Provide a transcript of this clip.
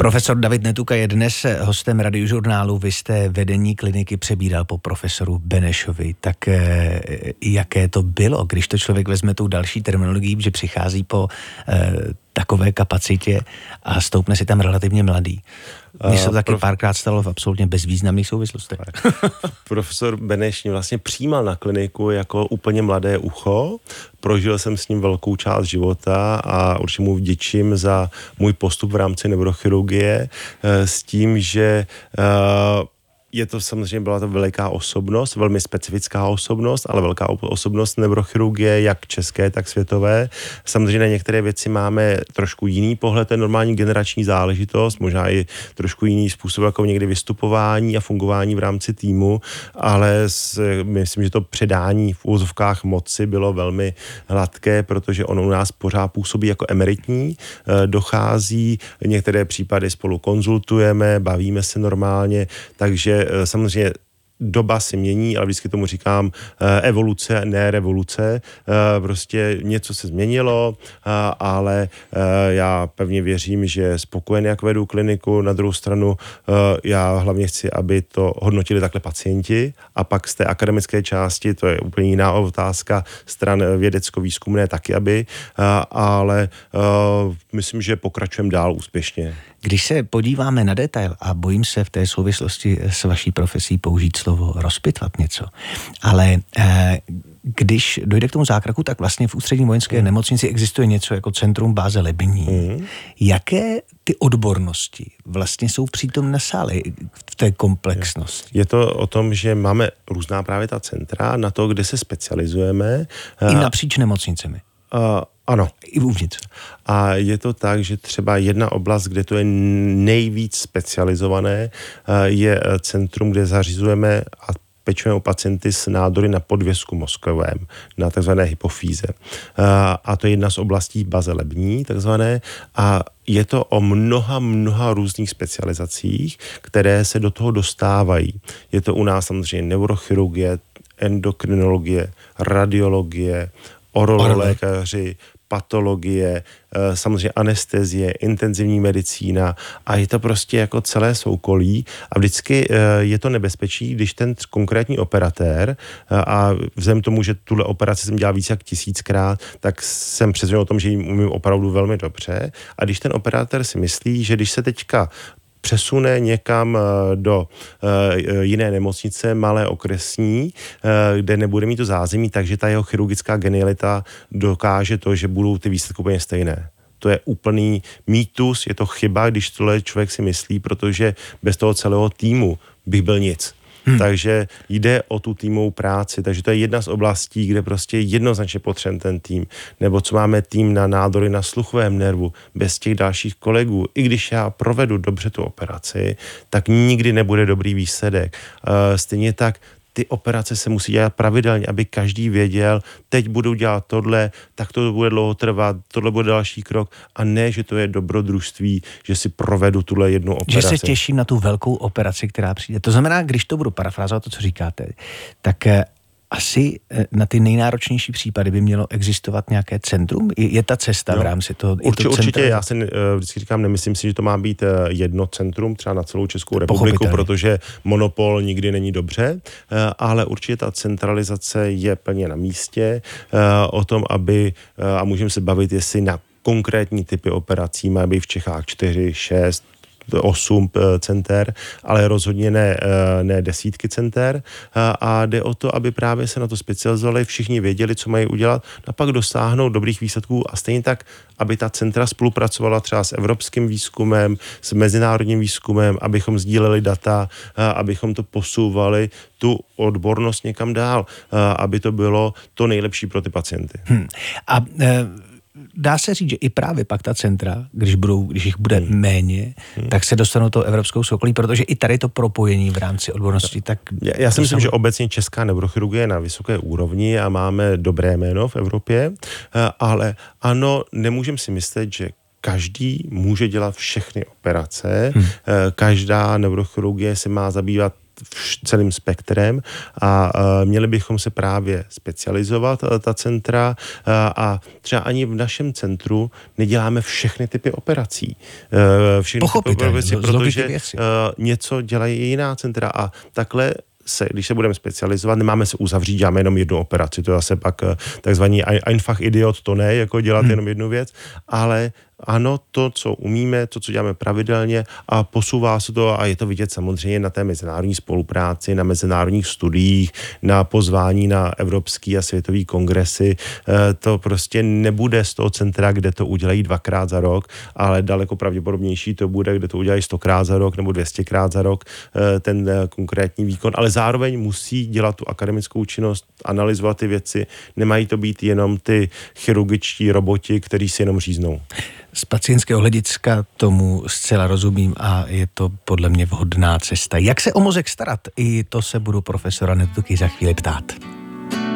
Profesor David Netuka je dnes hostem Radiožurnálu. Vy jste vedení kliniky přebíral po profesoru Benešovi. Tak jaké to bylo, když to člověk vezme tou další terminologií, že přichází po takové kapacitě a stoupne si tam relativně mladý? Mně se to taky párkrát stalo v absolutně bezvýznamných souvislostech. Profesor Beneš mě vlastně přijímal na kliniku jako úplně mladé ucho. Prožil jsem s ním velkou část života a určitě mu vděčím za můj postup v rámci neurochirurgie s tím, že je to samozřejmě, byla to veliká osobnost, velmi specifická osobnost, ale velká osobnost neurochirurgie, jak české, tak světové. Samozřejmě na některé věci máme trošku jiný pohled, to je normální generační záležitost, možná i trošku jiný způsob jako někdy vystupování a fungování v rámci týmu, ale myslím, že to předání v úvozovkách moci bylo velmi hladké, protože on u nás pořád působí jako emeritní, dochází, některé případy spolu konzultujeme, bavíme se normálně, takže samozřejmě doba se mění, ale vždycky tomu říkám evoluce, ne revoluce. Prostě něco se změnilo, ale já pevně věřím, že spokojeně jak vedu kliniku. Na druhou stranu já hlavně chci, aby to hodnotili takhle pacienti a pak z té akademické části, to je úplně jiná otázka, stran vědecko-výzkumné taky, ale myslím, že pokračujeme dál úspěšně. Když se podíváme na detail, a bojím se v té souvislosti s vaší profesí použít slovo rozpitvat něco, ale když dojde k tomu zákroku, tak vlastně v Ústřední vojenské nemocnici existuje něco jako centrum báze Lební. Jaké ty odbornosti vlastně jsou přítomné na sále v té komplexnosti? Je to o tom, že máme různá právě ta centra na to, kde se specializujeme. I napříč nemocnicemi. Ano. I uvnitř. A je to tak, že třeba jedna oblast, kde to je nejvíc specializované, je centrum, kde zařizujeme a pečujeme o pacienty s nádory na podvězku mozkovém, na takzvané hypofýze. A to je jedna z oblastí baze Lební, takzvané, a je to o mnoha různých specializacích, které se do toho dostávají. Je to u nás samozřejmě neurochirurgie, endokrinologie, radiologie, lékaři, patologie, samozřejmě anestezie, intenzivní medicína a je to prostě jako celé soukolí a vždycky je to nebezpečí, když ten konkrétní operatér a vzhledem tomu, že tuhle operaci jsem dělal více jak 1000krát, tak jsem přesvědčen o tom, že ji umím opravdu velmi dobře a když ten operatér si myslí, že když se teďka přesune někam do jiné nemocnice, malé okresní, kde nebude mít to zázemí, takže ta jeho chirurgická genialita dokáže to, že budou ty výsledky úplně stejné. To je úplný mýtus, je to chyba, když tohle člověk si myslí, protože bez toho celého týmu bych byl nic. Takže jde o tu týmovou práci, takže to je jedna z oblastí, kde prostě jednoznačně potřebujeme ten tým. Nebo co máme tým na nádory na sluchovém nervu, bez těch dalších kolegů. I když já provedu dobře tu operaci, tak nikdy nebude dobrý výsledek. Stejně tak ty operace se musí dělat pravidelně, aby každý věděl, teď budu dělat tohle, tak to bude dlouho trvat, tohle bude další krok a ne, že to je dobrodružství, že si provedu tuhle jednu operaci. Že se těším na tu velkou operaci, která přijde. To znamená, když to budu parafrázovat to, co říkáte, tak asi na ty nejnáročnější případy by mělo existovat nějaké centrum? Je ta cesta v rámci toho? Určitě, já si vždycky říkám, nemyslím si, že to má být jedno centrum třeba na celou Českou republiku, protože monopol nikdy není dobře, ale určitě ta centralizace je plně na místě o tom, aby, a můžeme se bavit, jestli na konkrétní typy operací má být v Čechách 4, 6, 8 center, ale rozhodně ne desítky center a jde o to, aby právě se na to specializovali, všichni věděli, co mají udělat a pak dosáhnout dobrých výsledků a stejně tak, aby ta centra spolupracovala třeba s evropským výzkumem, s mezinárodním výzkumem, abychom sdíleli data, abychom to posouvali, tu odbornost někam dál, aby to bylo to nejlepší pro ty pacienty. Dá se říct, že i právě pak ta centra, když jich bude méně, tak se dostanou to evropskou soukolí, protože i tady to propojení v rámci odbornosti. Tak já si myslím, že obecně česká neurochirurgie je na vysoké úrovni a máme dobré jméno v Evropě, ale ano, nemůžeme si myslet, že každý může dělat všechny operace, každá neurochirurgie se má zabývat celým spektrem a měli bychom se právě specializovat, ta centra, a třeba ani v našem centru neděláme všechny typy operací. Protože něco dělají jiná centra a takhle když se budeme specializovat, nemáme se uzavřít, děláme jenom jednu operaci, to je zase pak takzvaný einfach idiot, to ne, jako dělat jenom jednu věc, ale ano, to, co umíme, to, co děláme pravidelně a posouvá se to a je to vidět samozřejmě na té mezinárodní spolupráci, na mezinárodních studiích, na pozvání na evropský a světový kongresy. To prostě nebude z toho centra, kde to udělají 2krát za rok, ale daleko pravděpodobnější to bude, kde to udělají 100krát za rok nebo 200krát za rok, ten konkrétní výkon, ale zároveň musí dělat tu akademickou činnost, analyzovat ty věci, nemají to být jenom ty chirurgičtí roboti, kteří si jenom říznou. Z pacientského hlediska tomu zcela rozumím a je to podle mě vhodná cesta. Jak se o mozek starat? I to se budu profesora Nettuky za chvíli ptát.